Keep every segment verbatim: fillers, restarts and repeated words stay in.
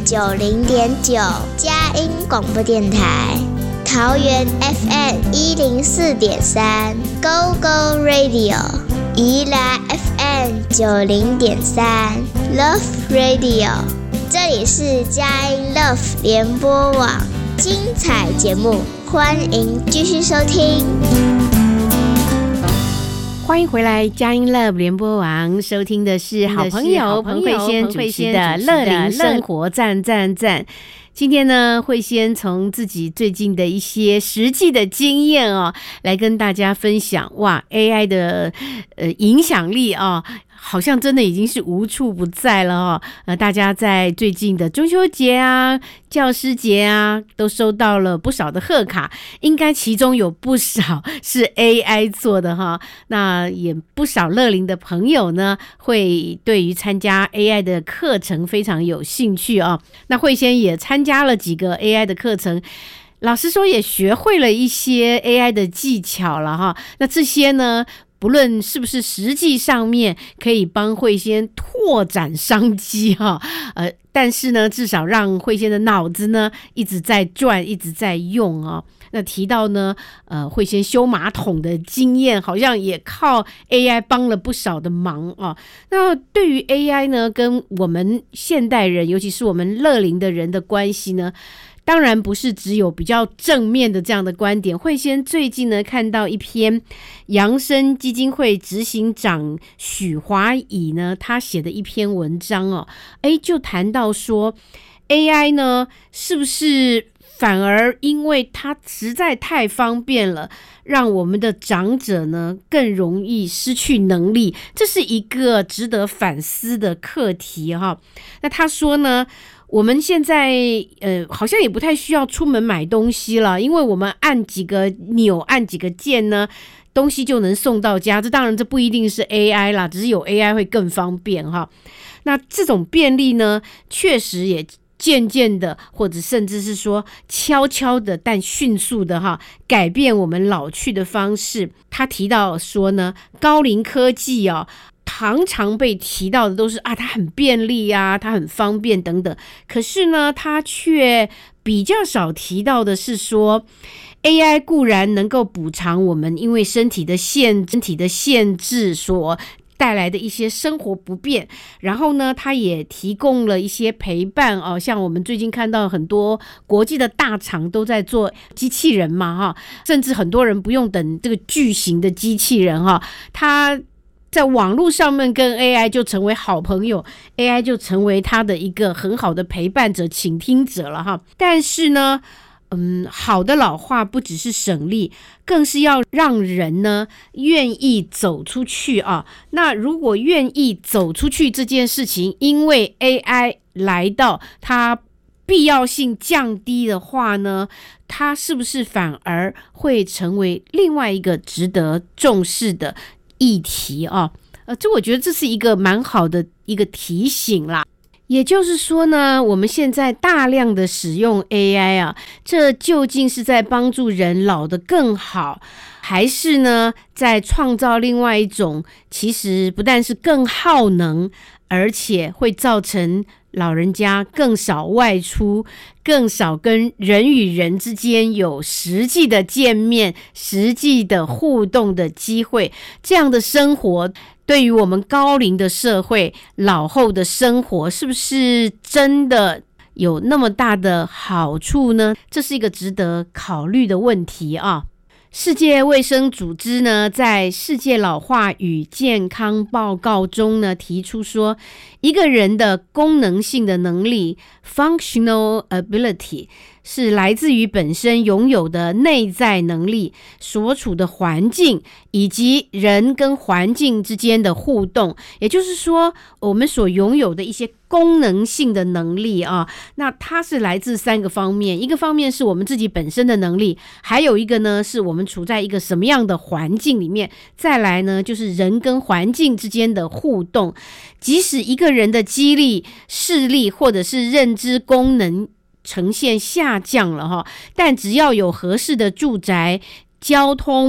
九零点九，佳音广播电台。桃园 F M 一零四点三 ，Go Go Radio。宜兰 F M 九零点三 ，Love Radio。这里是佳音 Love 联播网，精彩节目，欢迎继续收听。 欢迎回来，佳音 Love 联播网，收听的是好朋友彭慧仙主持的乐龄生活赞赞赞。今天呢，慧仙从自己最近的一些实际的经验哦，来跟大家分享。哇 ，A I 的呃影响力啊、哦，好像真的已经是无处不在了哦。呃，大家在最近的中秋节啊、教师节啊，都收到了不少的贺卡，应该其中有不少是 A I 做的哈。那也不少乐龄的朋友呢，会对于参加 A I 的课程非常有兴趣哦。那慧仙也参加了几个 A I 的课程，老实说也学会了一些 A I 的技巧了哈。那这些呢，不论是不是实际上面可以帮慧仙拓展商机哈，呃，但是呢，至少让慧仙的脑子呢一直在转，一直在用哦。那提到呢，呃，慧仙修马桶的经验，好像也靠 A I 帮了不少的忙哦。那对于 A I 呢，跟我们现代人，尤其是我们乐龄的人的关系呢，当然不是只有比较正面的这样的观点。慧仙最近呢看到一篇扬生基金会执行长许华乙呢他写的一篇文章哦，诶就谈到说 A I 呢是不是反而因为它实在太方便了，让我们的长者呢更容易失去能力，这是一个值得反思的课题哈。那他说呢，我们现在呃好像也不太需要出门买东西了，因为我们按几个钮按几个键呢，东西就能送到家。这当然这不一定是 A I 啦，只是有 A I 会更方便哈。那这种便利呢，确实也渐渐的，或者甚至是说悄悄的但迅速的哈，改变我们老去的方式。他提到说呢，高龄科技哦，常常被提到的都是啊，它很便利啊，它很方便等等。可是呢，他却比较少提到的是说 A I 固然能够补偿我们因为身体的限身体的限制所带来的一些生活不便，然后呢，它也提供了一些陪伴哦，像我们最近看到很多国际的大厂都在做机器人嘛哈，甚至很多人不用等这个巨型的机器人哈，它在网络上面跟 A I 就成为好朋友， A I 就成为他的一个很好的陪伴者、倾听者了哈。但是呢，嗯，好的老化不只是省力，更是要让人呢愿意走出去啊。那如果愿意走出去这件事情，因为 A I 来到，它必要性降低的话呢，它是不是反而会成为另外一个值得重视的议题啊？呃，这我觉得这是一个蛮好的一个提醒啦。也就是说呢，我们现在大量的使用 A I 啊，这究竟是在帮助人老得更好，还是呢在创造另外一种其实不但是更耗能，而且会造成老人家更少外出，更少跟人与人之间有实际的见面、实际的互动的机会，这样的生活对于我们高龄的社会老后的生活是不是真的有那么大的好处呢？这是一个值得考虑的问题啊。世界卫生组织呢，在世界老化与健康报告中呢，提出说，一个人的功能性的能力 functional ability 是来自于本身拥有的内在能力、所处的环境以及人跟环境之间的互动。也就是说，我们所拥有的一些功能性的能力啊，那它是来自三个方面。一个方面是我们自己本身的能力，还有一个呢是我们处在一个什么样的环境里面，再来呢就是人跟环境之间的互动。即使一个人的肌力、视力或者是认知功能呈现下降了哈，但只要有合适的住宅、交通、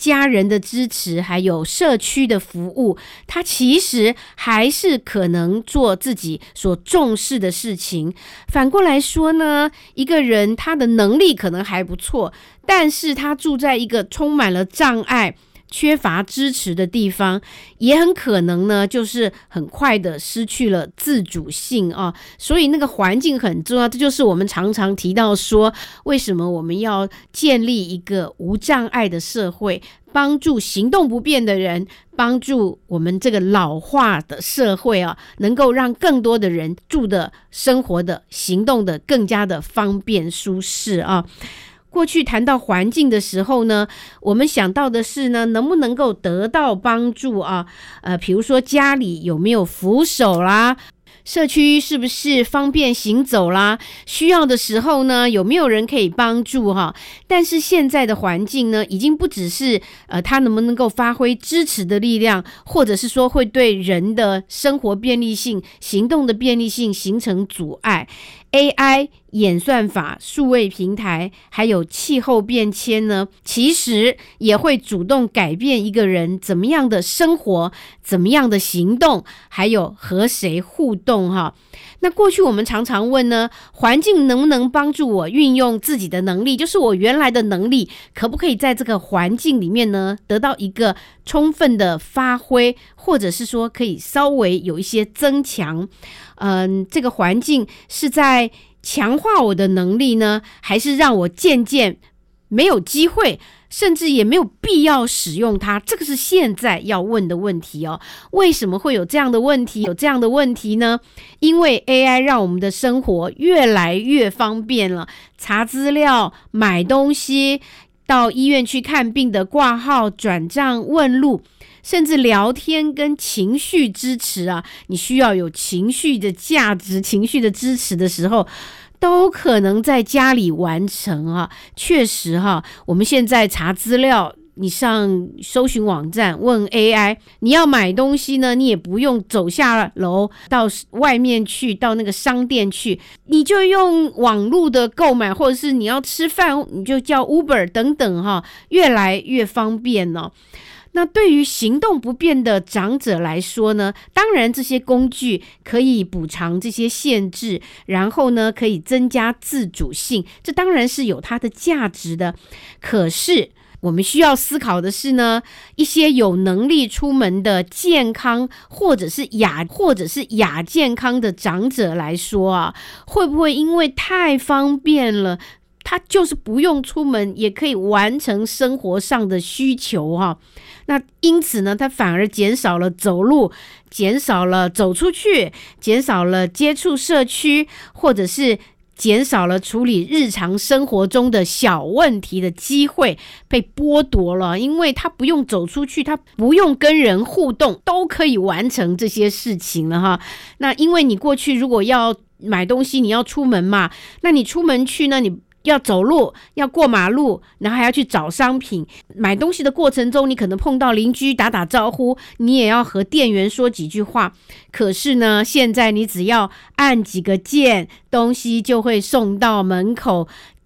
家人的支持，还有社区的服务，他其实还是可能做自己所重视的事情。反过来说呢，一个人他的能力可能还不错，但是他住在一个充满了障碍、缺乏支持的地方，也很可能呢，就是很快的失去了自主性啊。所以那个环境很重要，这就是我们常常提到说，为什么我们要建立一个无障碍的社会，帮助行动不便的人，帮助我们这个老化的社会啊，能够让更多的人住的、生活的、行动的更加的方便舒适啊。过去谈到环境的时候呢，我们想到的是呢，能不能够得到帮助啊？呃，比如说家里有没有扶手啦，社区是不是方便行走啦？需要的时候呢，有没有人可以帮助哈？但是现在的环境呢，已经不只是呃，它能不能够发挥支持的力量，或者是说会对人的生活便利性、行动的便利性形成阻碍。A I、演算法、数位平台，还有气候变迁呢，其实也会主动改变一个人怎么样的生活，怎么样的行动，还有和谁互动哈。那过去我们常常问呢，环境能不能帮助我运用自己的能力，就是我原来的能力，可不可以在这个环境里面呢，得到一个充分的发挥，或者是说可以稍微有一些增强。嗯，这个环境是在强化我的能力呢，还是让我渐渐没有机会，甚至也没有必要使用它？这个是现在要问的问题哦。为什么会有这样的问题？有这样的问题呢？因为 A I 让我们的生活越来越方便了，查资料、买东西，到医院去看病的挂号、转账、问路，甚至聊天跟情绪支持啊，你需要有情绪的价值、情绪的支持的时候，都可能在家里完成啊。确实哈，我们现在查资料，你上搜寻网站问 A I， 你要买东西呢，你也不用走下楼到外面去，到那个商店去，你就用网络的购买，或者是你要吃饭，你就叫 Uber 等等哈，越来越方便了。那对于行动不便的长者来说呢，当然这些工具可以补偿这些限制，然后呢可以增加自主性，这当然是有它的价值的。可是我们需要思考的是呢，一些有能力出门的健康或者是亚或者是亚健康的长者来说啊，会不会因为太方便了，他就是不用出门也可以完成生活上的需求哈、啊？那因此呢，他反而减少了走路，减少了走出去，减少了接触社区，或者是减少了处理日常生活中的小问题的机会被剥夺了，因为他不用走出去，他不用跟人互动，都可以完成这些事情了哈。那因为你过去如果要买东西，你要出门嘛，那你出门去呢，你要走路，要过马路，然后还要去找商品。买东西的过程中，你可能碰到邻居打打招呼，你也要和店员说几句话。可是呢，现在你只要按几个键，东西就会送到门口，